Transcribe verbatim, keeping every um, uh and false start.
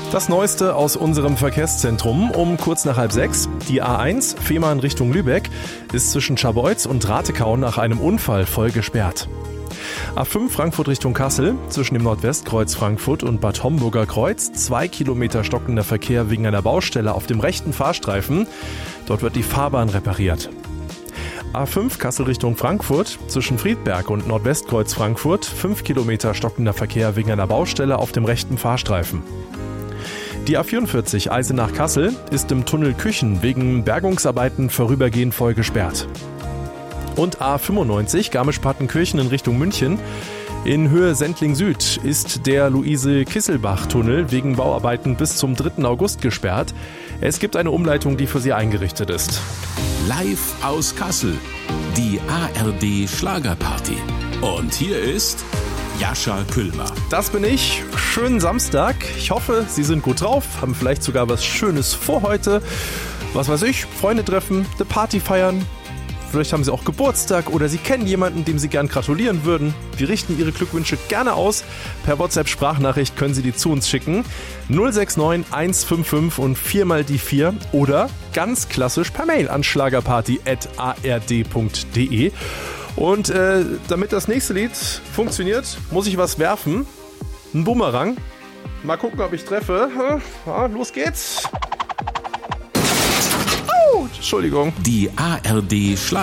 Das Neueste aus unserem Verkehrszentrum um kurz nach halb sechs. Die A eins, Fehmarn Richtung Lübeck, ist zwischen Scharbeutz und Ratekau nach einem Unfall voll gesperrt. A fünf Frankfurt Richtung Kassel, zwischen dem Nordwestkreuz Frankfurt und Bad Homburger Kreuz, zwei Kilometer stockender Verkehr wegen einer Baustelle auf dem rechten Fahrstreifen. Dort wird die Fahrbahn repariert. A fünf Kassel Richtung Frankfurt, zwischen Friedberg und Nordwestkreuz Frankfurt, fünf Kilometer stockender Verkehr wegen einer Baustelle auf dem rechten Fahrstreifen. Die A vierundvierzig Eisenach-Kassel ist im Tunnel Küchen wegen Bergungsarbeiten vorübergehend voll gesperrt. Und A fünfundneunzig Garmisch-Partenkirchen in Richtung München. In Höhe Sendling Süd ist der Luise-Kisselbach-Tunnel wegen Bauarbeiten bis zum dritten August gesperrt. Es gibt eine Umleitung, die für sie eingerichtet ist. Live aus Kassel, die A R D Schlagerparty. Und hier ist Jascha Küllmer. Das bin ich. Schönen Samstag. Ich hoffe, Sie sind gut drauf, haben vielleicht sogar was Schönes vor heute. Was weiß ich, Freunde treffen, eine Party feiern. Vielleicht haben Sie auch Geburtstag oder Sie kennen jemanden, dem Sie gern gratulieren würden. Wir richten Ihre Glückwünsche gerne aus. Per WhatsApp-Sprachnachricht können Sie die zu uns schicken. null sechs neun eins fünf fünf und vier mal die vier oder ganz klassisch per Mail an schlagerparty at a r d punkt d e. Und äh, damit das nächste Lied funktioniert, muss ich was werfen. Ein Bumerang. Mal gucken, ob ich treffe. Ja, los geht's. Oh, Entschuldigung. Die A R D Schlager